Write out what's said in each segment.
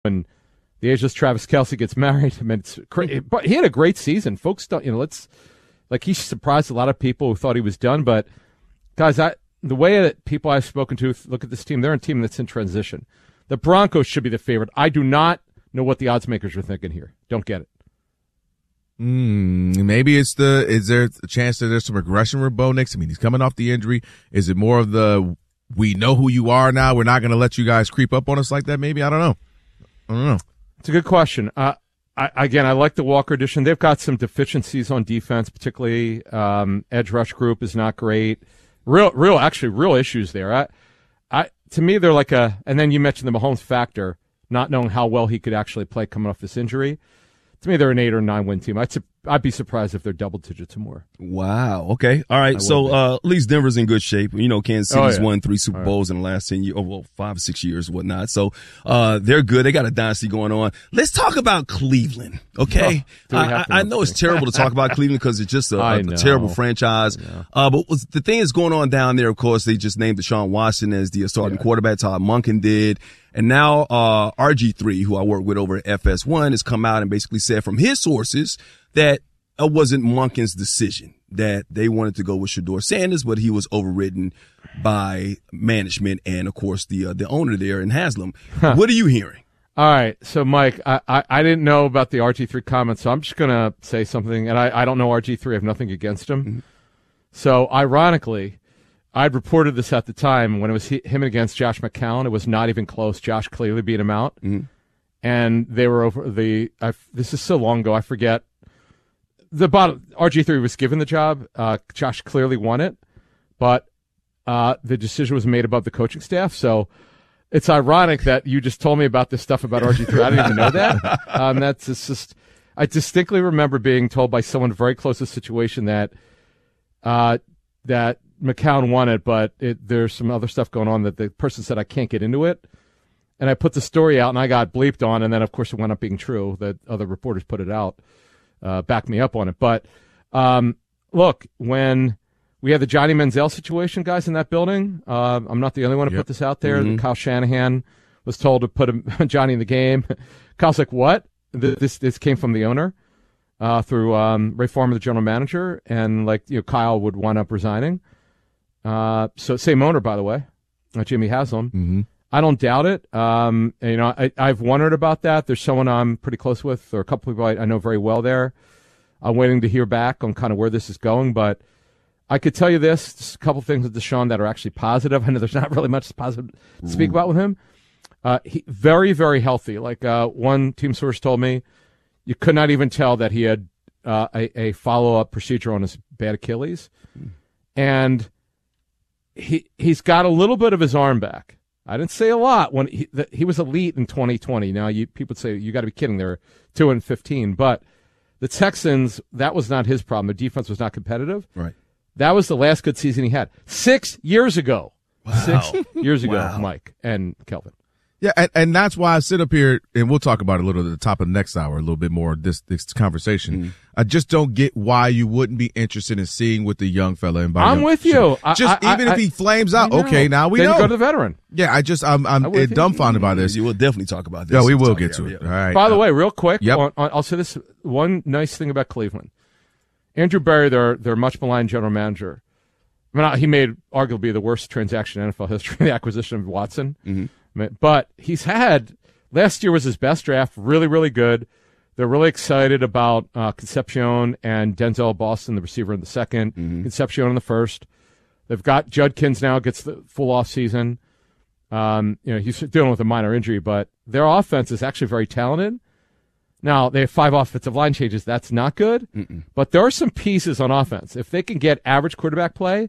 when the ageless Travis Kelce gets married. I mean, it's crazy. But he had a great season. Folks don't, he surprised a lot of people who thought he was done. But, guys, the way that people I've spoken to look at this team, they're a team that's in transition. The Broncos should be the favorite. I do not know what the odds makers are thinking here. Don't get it. Maybe is there a chance that there's some regression with Bo Nix? I mean, he's coming off the injury. Is it more of we know who you are now, we're not going to let you guys creep up on us like that? Maybe. I don't know. It's a good question. I like the Walker addition. They've got some deficiencies on defense, particularly edge rush group is not great. Real issues there. To me, they're like and then you mentioned the Mahomes factor, not knowing how well he could actually play coming off this injury. To me, they're an 8 or 9 win team. I'd be surprised if they're double digits or more. Wow. Okay. All right. So at least Denver's in good shape. Kansas City's won 3 Super Bowls in the last 10 years, 5 or 6 years, whatnot. So they're good. They got a dynasty going on. Let's talk about Cleveland. Okay. I know it's terrible to talk about Cleveland because it's just a terrible franchise. But the thing is going on down there, of course, they just named Deshaun Watson as the starting quarterback. Todd Monken did. And now RG3, who I work with over at FS1, has come out and basically said from his sources that it wasn't Monken's decision, that they wanted to go with Shedeur Sanders, but he was overridden by management and, of course, the owner there in Haslam. What are you hearing? All right. So, Mike, I didn't know about the RG3 comments, so I'm just going to say something. And I don't know RG3. I have nothing against him. Mm-hmm. So, ironically, I'd reported this at the time when it was him against Josh McCown. It was not even close. Josh clearly beat him out. Mm-hmm. And they were over this is so long ago, I forget. RG3 was given the job. Josh clearly won it. But the decision was made above the coaching staff. So it's ironic that you just told me about this stuff about RG3. I didn't even know that. I distinctly remember being told by someone very close to the situation that McCown won it, but there's some other stuff going on that the person said I can't get into it. And I put the story out, and I got bleeped on, and then, of course, it wound up being true that other reporters put it out, backed me up on it. But, look, when we had the Johnny Manziel situation, guys, in that building, I'm not the only one to put this out there. Mm-hmm. Kyle Shanahan was told to put Johnny in the game. Kyle's like, what? This came from the owner through Ray Farmer, the general manager, and, Kyle would wind up resigning. So same owner, by the way, Jimmy Haslam. Mm-hmm. I don't doubt it. I've wondered about that. There's someone I'm pretty close with, or a couple people I know very well there. I'm waiting to hear back on kind of where this is going, but I could tell you just a couple things with Deshaun that are actually positive. I know there's not really much positive to speak about with him. He very, very healthy. One team source told me, you could not even tell that he had a follow-up procedure on his bad Achilles, and he's got a little bit of his arm back. I didn't say a lot when he was elite in 2020. Now people would say you got to be kidding. They're 2-15, but the Texans, that was not his problem. Their defense was not competitive. Right. That was the last good season he had 6 years ago. Wow. 6 years ago, Mike and Kelvin. Yeah, and that's why I sit up here, and we'll talk about it a little at the top of the next hour, a little bit more of this conversation. Mm-hmm. I just don't get why you wouldn't be interested in seeing what the young fella and I'm with you. Even if he flames out, okay, now we know. Then you go to the veteran. Yeah, I'm dumbfounded by this. You will definitely talk about this. Yeah, we will get to it. All right. By the way, real quick, I'll say this one nice thing about Cleveland. Andrew Berry, their much maligned general manager, he made arguably the worst transaction in NFL history, the acquisition of Watson. Mm-hmm. But he's had last year was his best draft, really, really good. They're really excited about Concepcion and Denzel Boston, the receiver in the second, Concepcion in the first. They've got Judkins now gets the full off season. He's dealing with a minor injury, but their offense is actually very talented. Now they have 5 offensive line changes. That's not good, but there are some pieces on offense. If they can get average quarterback play.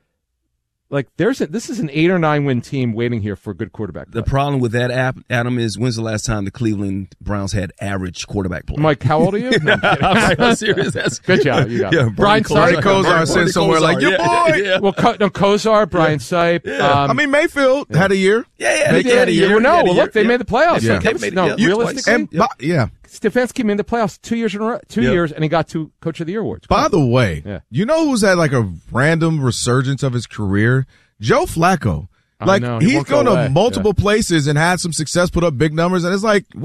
This is an 8 or 9 win team waiting here for a good quarterback play. The problem with that, Adam, is when's the last time the Cleveland Browns had average quarterback play? Mike, how old are you? No, I'm serious. That's good job. You got it. Brian Kosar said somewhere your boy. Yeah. Well, Kosar, Brian Sipe. Mayfield had a year. Yeah, they had a year. Look, they made the playoffs. Yeah. Realistically, Stefanski made the playoffs 2 years in a row, 2 years, and he got 2 Coach of the Year awards. By the way, you know who's had a random resurgence of his career? Joe Flacco. He's gone to multiple places and had some success, put up big numbers, and it's